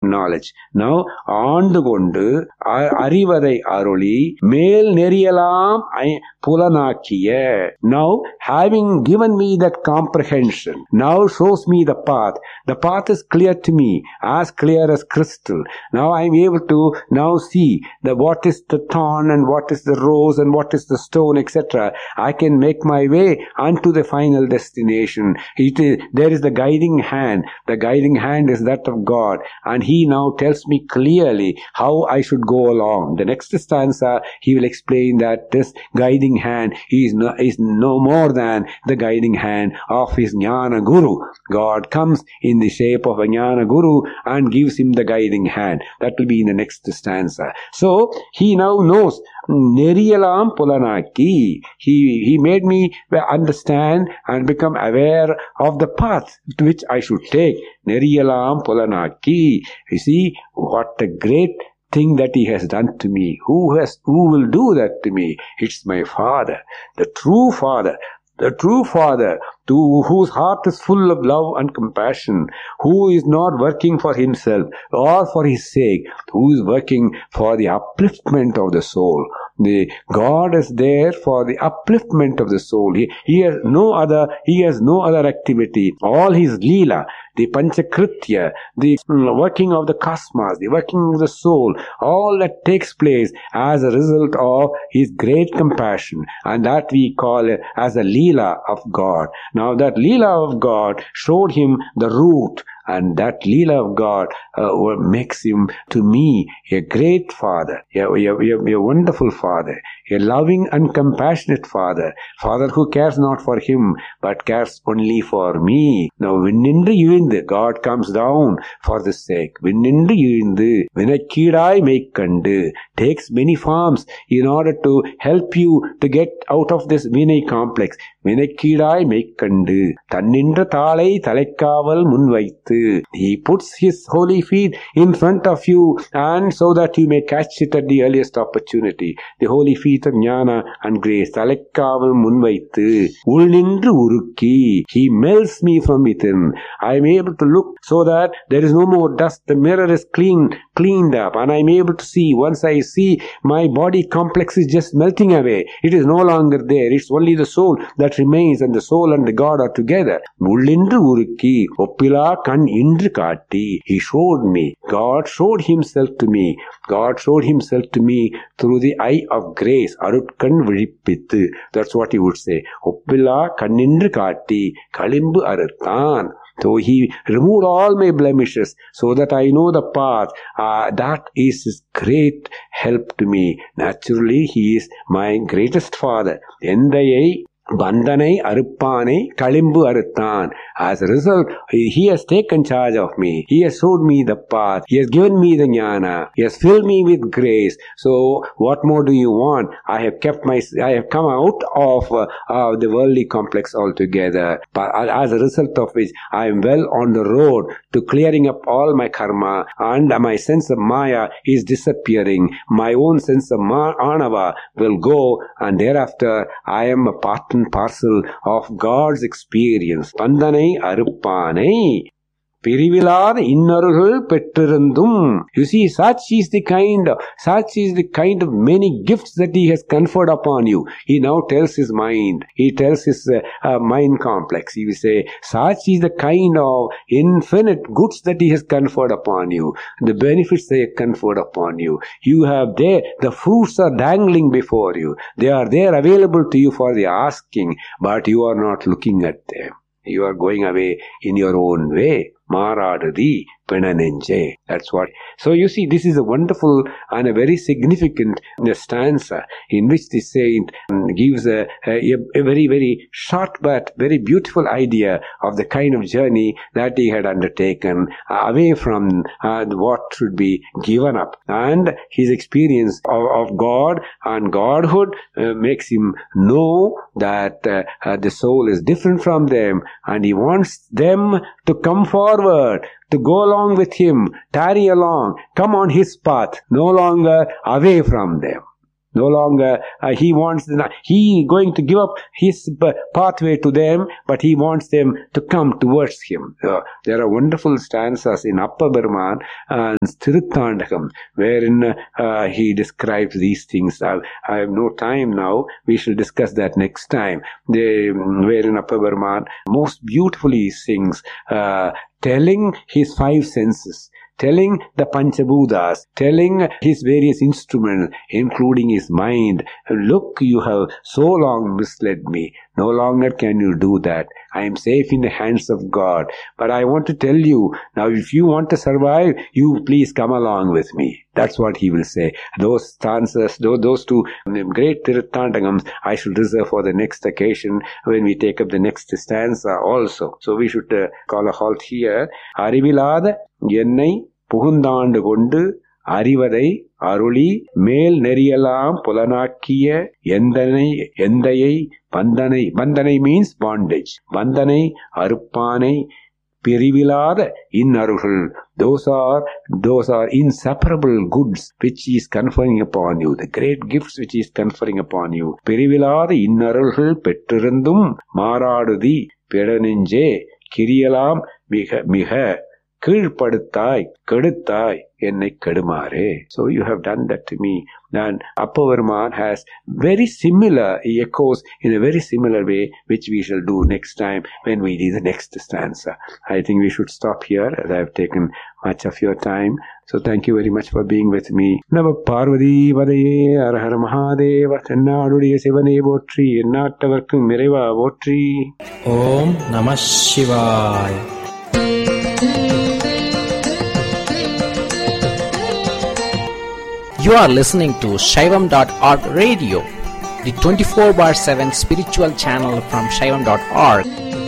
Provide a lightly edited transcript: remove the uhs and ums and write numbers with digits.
knowledge. Now, ஆண்டு கொண்டு அறிவதை அருளி மேல் நெறியலாம் புலனாக்கிய. Now, having given me that comprehension, now shows me the path. The path is clear to me, as clear as crystal. Now I am able to now see what is the thorn and what is the rose and what is the stone, etc. I can make my way unto the final destination. There is the guiding hand. The guiding hand is that of God, and He now tells me clearly how I should go along. The next stanza, He will explain that this guiding hand is no more than the guiding hand of His Jnana Guru. God comes in the shape of a Jnana Guru and gives him the guiding hand. That will be in the next stanza. So, he now knows. Neriyalam Pulanaki. He made me understand and become aware of the path which I should take. Neriyalam Pulanaki. You see, what a great thing that He has done to me. Who will do that to me? It's my Father, the true Father. The true Father, whose heart is full of love and compassion, who is not working for himself or for his sake, who is working for the upliftment of the soul. The God is there for the upliftment of the soul. He has no other activity. All His Leela, the Panchakritya, the working of the cosmos, the working of the soul, all that takes place as a result of His great compassion, and that we call it as a Leela of God. Now that Leela of God showed him the route, and that Leela of God makes him to me a great Father, a wonderful Father, a loving and compassionate Father who cares not for him but cares only for me. Now, Vinnindru Yuvindu, God comes down for the sake. Vinnindru Yuvindu, Vinakidai Meikkandu, takes many forms in order to help you to get out of this Vinay complex. Vinakidai Meikkandu, Tannindra Thalai Thalaikaval Munvaithu. He puts His holy feet in front of you, and so that you may catch it at the earliest opportunity. The holy feet of Jnana and grace. Thalaikaval Munvaithu. Ulnindru Urukki. He melts me from within. I am able to look so that there is no more dust. The mirror is cleaned up, and I am able to see. Once I see, my body complex is just melting away. It is no longer there. It's only the soul that remains, and the soul and the God are together. Ullindru Urukki. Oppila kan indru kaatti. He showed me. God showed Himself to me. God showed Himself to me through the eye of grace. Arutkan vizhippithu. That's what he would say. Oppila kannindru kaatti. Kalimbu aruthan. So He removed all my blemishes so that I know the path. That is His great help to me. Naturally, He is my greatest Father. Endayai Bandhanai Aruppanai Kalimbu Aruthan. As a result, He has taken charge of me. He has showed me the path. He has given me the jnana. He has filled me with grace. So, what more do you want? I have come out of the worldly complex altogether. But as a result of which, I am well on the road to clearing up all my karma, and my sense of Maya is disappearing. My own sense of Anava will go, and thereafter I am a part and parcel of God's experience. Bandhanai Aruppanai. பிரிவிலாத இன்னருள் பெற்றிருந்தும். You see, such is the kind of many gifts that He has conferred upon you. He now tells his mind. He tells his mind complex. He will say, such is the kind of infinite goods that He has conferred upon you. The benefits they have conferred upon you. You have there, the fruits are dangling before you. They are there available to you for the asking, but you are not looking at them. You are going away in your own way. Maradadi Penanenje. That's what. So you see, this is a wonderful and a very significant stanza in which the saint gives a very, very short but very beautiful idea of the kind of journey that he had undertaken away from what should be given up. And his experience of God and Godhood makes him know that the soul is different from them, and he wants them to come forward, to go along with him, tarry along, come on his path, no longer away from them. No longer he wants, he going to give up his pathway to them, but he wants them to come towards him. There are wonderful stanzas in Appa Burman and Tiruthandakam wherein he describes these things. I have no time now. We shall discuss that next time. Wherein Appa Burman most beautifully sings, telling his five senses, telling the Panchabhutas, telling his various instruments, including his mind, look, you have so long misled me. No longer can you do that. I am safe in the hands of God. But I want to tell you, now if you want to survive, you please come along with me. That's what he will say. Those stanzas, those two great Tiruthandakams, I shall reserve for the next occasion when we take up the next stanza also. So we should call a halt here. Arivilada Yennai புகுந்தாண்டு கொண்டு அறிவதை அருளி மேல் நெறியலாம் புலனாக்கிய எந்தையை பந்தனை means bondage, பந்தனை அறுப்பானை பிரிவிலாத இன்னருள்கள், those are inseparable goods which he is conferring upon you, the great gifts which he is conferring upon you. பிரிவிலாத இன்னருள்கள் பெற்றிருந்தும் மாறாடுதி பிறனெஞ்சே கிரியலாம் மிக மிக கீழ்ப்படுத்தாய் கெடுத்தாய் என்னை கெடுமாறே. So you have done that to me. And Appa Burman has very similar echoes in a very similar way, which we shall do next time when we do the next stanza. I think we should stop here as I have taken much of your time. So thank you very much for being with me. Nama Parvati Vadaye Arahara Mahadeva Tennaadudiya Sivane Votri Ennattavarkum Iraiva Votri. Om Namah Shivaya. You are listening to Shaivam.org radio, the 24/7 spiritual channel from Shaivam.org.